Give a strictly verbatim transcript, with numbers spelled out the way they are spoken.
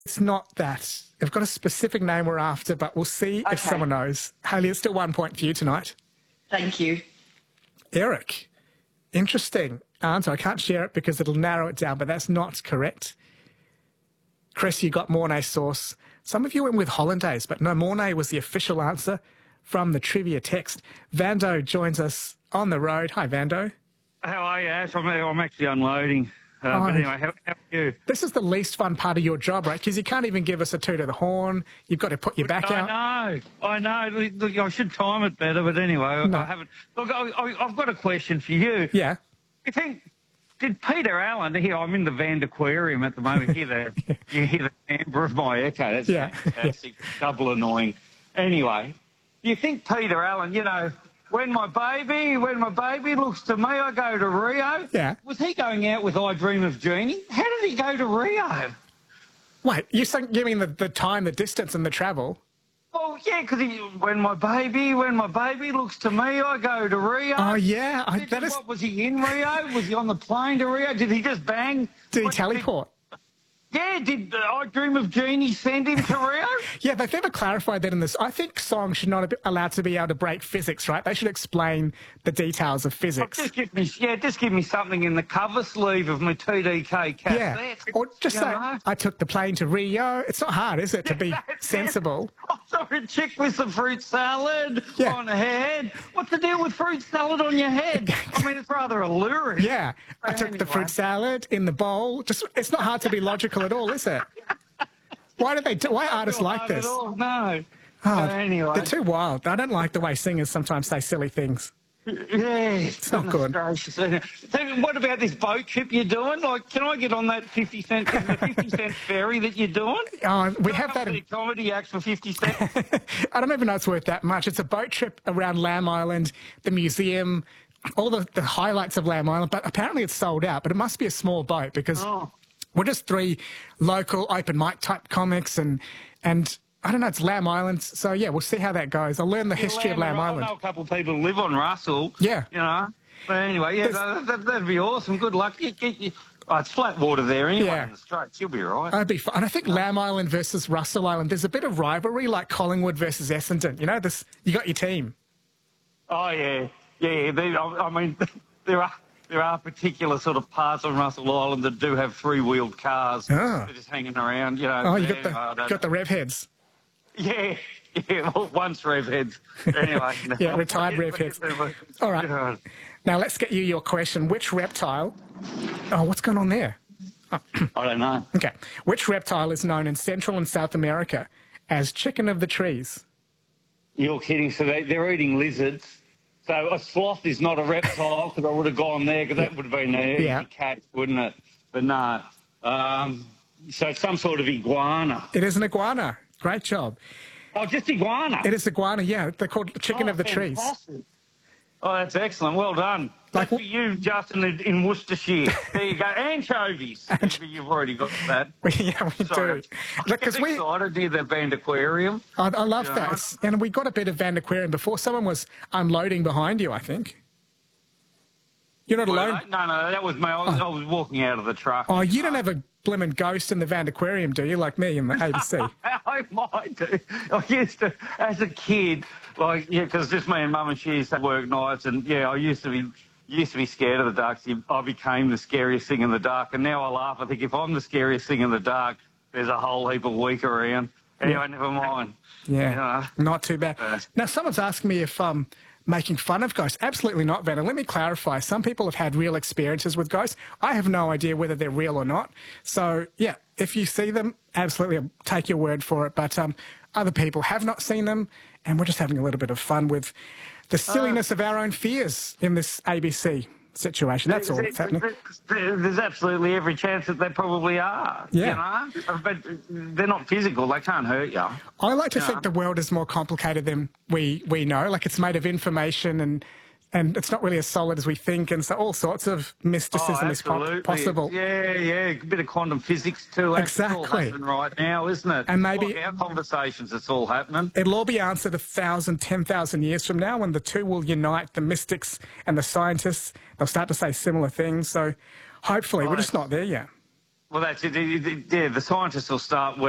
It's not that. They've got a specific name we're after, but we'll see Okay. if someone knows. Hayley, it's still one point for you tonight. Thank you. Eric, interesting answer. I can't share it because it'll narrow it down, but that's not correct. Chris, you got Mornay sauce. Some of you went with hollandaise, but no, Mornay was the official answer from the trivia text. Vando joins us on the road. Hi, Vando. How are you, Ash? I'm, I'm actually unloading. Uh, Oh. but anyway, how, how are you? This is the least fun part of your job, right? Because you can't even give us a toot of the horn. You've got to put your back out. I know, I know. Look, look, I should time it better, but anyway, No. I haven't. Look, I, I, I've got a question for you. Yeah. You think, did Peter Allen, here, I'm in the Van Aquarium at the moment, hear the, you hear the timbre of my echo. That's Yeah. fantastic. Double annoying. Anyway, you think Peter Allen, you know, when my baby, when my baby looks to me, I go to Rio. Yeah. Was he going out with I Dream of Jeannie? How did he go to Rio? Wait, you saying, you mean the, the time, the distance and the travel? Oh, yeah, because when my baby, when my baby looks to me, I go to Rio. Oh, yeah. I, Did, that is, what, was he in Rio? Was he on the plane to Rio? Did he just bang? did he What- teleport? Yeah, did uh, I Dream of Jeannie send him to Rio? Yeah, they've never clarified that in this. I think songs should not be allowed to be able to break physics, right? They should explain the details of physics. Just give me, yeah, just give me something in the cover sleeve of my T D K cassette. Yeah. Or just You say, know? I took the plane to Rio. It's not hard, is it, to be That's it. sensible? I saw a chick with some fruit salad Yeah. on her head. What's the deal with fruit salad on your head? I mean, it's rather alluring. Yeah. I But took the anyway. fruit salad in the bowl. Just, it's not hard to be logical at all, is it? Why do they do, why are artists Not like hard at this? all, No. Oh, But anyway. they're too wild. I don't like the way singers sometimes say silly things. Yeah, it's not good. So, what about this boat trip you're doing? Like, can I get on that fifty cent, the fifty cent ferry that you're doing? Oh, we have Couple that. of comedy acts for fifty cents. I don't even know it's worth that much. It's a boat trip around Lamb Island, the museum, all the, the highlights of Lamb Island, but apparently it's sold out. But it must be a small boat because Oh. we're just three local open mic type comics and and I don't know, it's Lamb Island. So yeah, we'll see how that goes. I'll learn the history of Lamb I Island. know a couple of people who live on Russell. Yeah. You know. But anyway, yeah, that, that, that'd be awesome. Good luck. You, you, you, oh, it's flat water there anyway Yeah. in the Straits. You'll be all right. That'd be fun. And I think Lamb Island versus Russell Island, there's a bit of rivalry like Collingwood versus Essendon. You know, this you got your team. Oh, yeah. Yeah, they, I, I mean, there are... There are particular sort of parts on Russell Island that do have three-wheeled cars. Ah. They're just hanging around, you know. Oh, you there. got the I don't got the rev heads. Yeah, yeah, well, once rev heads. Anyway. Yeah, retired rev heads. All right. Yeah. Now let's get you your question. Which reptile? Oh, what's going on there? I don't know. Okay. Which reptile is known in Central and South America as chicken of the trees? You're kidding. So they, they're eating lizards. So a sloth is not a reptile because I would have gone there because that would have been an easy Yeah. catch, wouldn't it? But no. Um, so it's some sort of iguana. It is an iguana. Great job. Oh, just iguana. It is iguana, yeah. They're called chicken Oh, of the trees. fantastic. Oh, that's excellent. Well done. Like That's for you, Justin, in in Worcestershire. There you go. Anchovies. You've already got that. Yeah, we Sorry. do. Look, because I'm we, excited near the Band Aquarium. I, I love Yeah. that. It's- And we got a bit of Van Aquarium before someone was unloading behind you, I think. You're not Well, alone. no, no, that was my. I was, I was walking out of the truck. Oh, you don't have a blimmin' ghost in the Van Aquarium, do you? Like me in the A B C. I might do. I used to, as a kid, like, yeah, because just me and Mum and she used to work nights, and yeah, I used to be used to be scared of the dark. So I became the scariest thing in the dark, and now I laugh. I think if I'm the scariest thing in the dark, there's a whole heap of weak around. Anyway, never mind. Yeah, Yeah. not too bad. Uh, Now, someone's asking me if I'm making fun of ghosts. Absolutely not, Ben. And let me clarify. Some people have had real experiences with ghosts. I have no idea whether they're real or not. So, yeah, if you see them, absolutely I'll take your word for it. But um, other people have not seen them, and we're just having a little bit of fun with the silliness Uh, of our own fears in this A B C situation. That's all that's happening. There's absolutely every chance that they probably are. Yeah. You know? But they're not physical. They can't hurt you. I like to Yeah. think the world is more complicated than we, we know. Like it's made of information and and it's not really as solid as we think. And so all sorts of mysticism is po- absolutely. possible. Yeah, yeah. A bit of quantum physics too. It's all Exactly. happening right now, isn't it? And maybe- Look, our conversations, it's all happening. It'll all be answered a thousand, ten thousand years from now when the two will unite, the mystics and the scientists. They'll start to say similar things. So hopefully we're just not there yet. Well, that's it. Yeah, the scientists will start